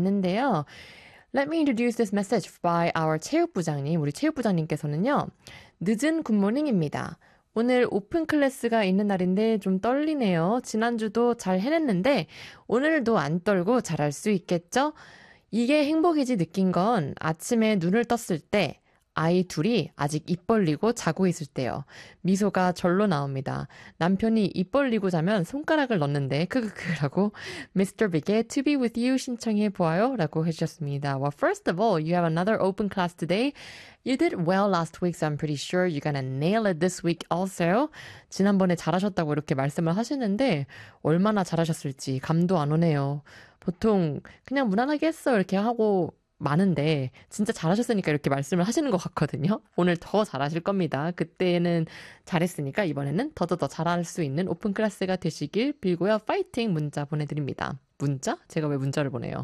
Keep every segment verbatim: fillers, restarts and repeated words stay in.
있는데요. Let me introduce this message by our 체육부장님. 우리 체육부장님께서는요. 늦은 굿모닝입니다. 오늘 오픈 클래스가 있는 날인데 좀 떨리네요. 지난주도 잘 해냈는데 오늘도 안 떨고 잘할 수 있겠죠? 이게 행복이지 느낀 건 아침에 눈을 떴을 때 아이 둘이 아직 입 벌리고 자고 있을 때요. 미소가 절로 나옵니다. 남편이 입 벌리고 자면 손가락을 넣는데 크크크라고 미스터 Big의 To Be With You 신청해 보아요 라고 해주셨습니다. Well, first of all, you have another open class today. You did well last week, so I'm pretty sure you're gonna nail it this week also. 지난번에 잘하셨다고 이렇게 말씀을 하시는데 얼마나 잘하셨을지 감도 안 오네요. 보통 그냥 무난하게 했어 이렇게 하고 많은데 진짜 잘하셨으니까 이렇게 말씀을 하시는 것 같거든요. 오늘 더 잘하실 겁니다. 그때는 잘했으니까 이번에는 더더더 잘할 수 있는 오픈 클래스가 되시길 빌고요. 파이팅 문자 보내드립니다. 문자? 제가 왜 문자를 보내요?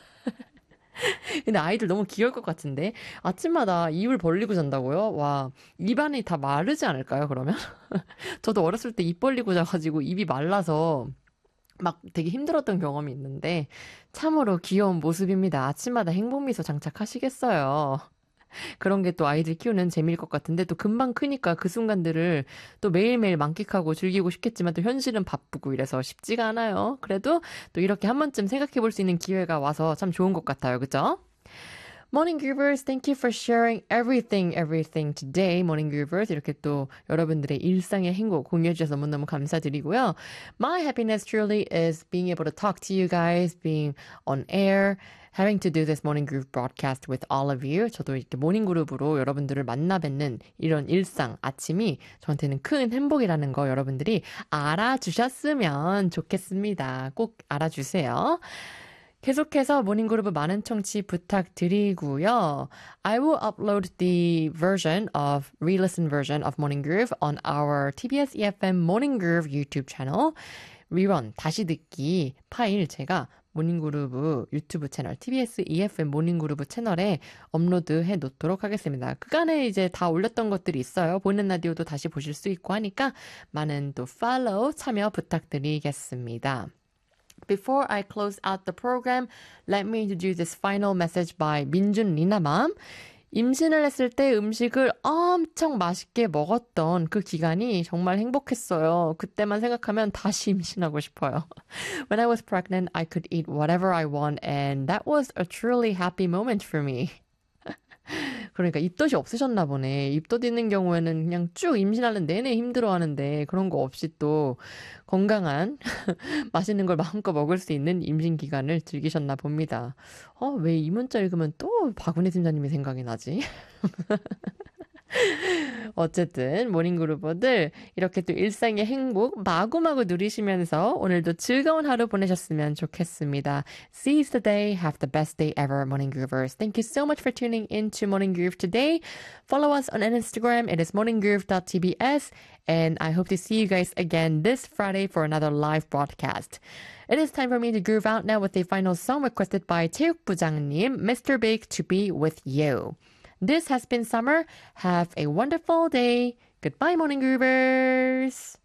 근데 아이들 너무 귀여울 것 같은데 아침마다 입을 벌리고 잔다고요? 와, 입안이 다 마르지 않을까요 그러면? 저도 어렸을 때 입 벌리고 자가지고 입이 말라서 막 되게 힘들었던 경험이 있는데 참으로 귀여운 모습입니다. 아침마다 행복미소 장착하시겠어요. 그런 게 또 아이들 키우는 재미일 것 같은데 또 금방 크니까 그 순간들을 또 매일매일 만끽하고 즐기고 싶겠지만 또 현실은 바쁘고 이래서 쉽지가 않아요. 그래도 또 이렇게 한 번쯤 생각해 볼 수 있는 기회가 와서 참 좋은 것 같아요. 그죠? Morning Groovers, thank you for sharing everything, everything today. Morning Groovers, 이렇게 또 여러분들의 일상의 행복 공유해 주셔서 너무너무 감사드리고요. My happiness truly is being able to talk to you guys, being on air, having to do this Morning Groove broadcast with all of you. 저도 이렇게 모닝 그룹으로 여러분들을 만나 뵙는 이런 일상, 아침이 저한테는 큰 행복이라는 거 여러분들이 알아주셨으면 좋겠습니다. 꼭 알아주세요. 계속해서 모닝그룹 많은 청취 부탁드리고요. I will upload the version of, re-listen version of Morning Groove on our 티비에스 이에프엠 Morning Groove YouTube channel. 리런, 다시 듣기 파일 제가 모닝그룹 유튜브 채널, 티비에스 이에프엠 모닝그룹 채널에 업로드해 놓도록 하겠습니다. 그간에 이제 다 올렸던 것들이 있어요. 보이는 라디오도 다시 보실 수 있고 하니까 많은 또 팔로우 참여 부탁드리겠습니다. Before I close out the program, let me introduce this final message by 민준 리나맘. 임신을 했을 때 음식을 엄청 맛있게 먹었던 그 기간이 정말 행복했어요. 그때만 생각하면 다시 임신하고 싶어요. When I was pregnant, I could eat whatever I want and that was a truly happy moment for me. 그러니까 입덧이 없으셨나 보네. 입덧 있는 경우에는 그냥 쭉 임신하는 내내 힘들어하는데 그런 거 없이 또 건강한 맛있는 걸 마음껏 먹을 수 있는 임신 기간을 즐기셨나 봅니다. 어, 왜 이 문자 읽으면 또 박은혜 팀장님이 생각이 나지? 어쨌든 모닝그루버들 이렇게 또 일상의 행복 마구마구 누리시면서 오늘도 즐거운 하루 보내셨으면 좋겠습니다. Seize the day, have the best day ever, Morning Groovers. Thank you so much for tuning in to Morning Groove today. Follow us on Instagram. It is morninggroove dot t b s and I hope to see you guys again this Friday for another live broadcast. It is time for me to groove out now with a final song requested by 체육부장님, 미스터 Big, To Be With You. This has been Summer. Have a wonderful day. Goodbye, Morning Groovers.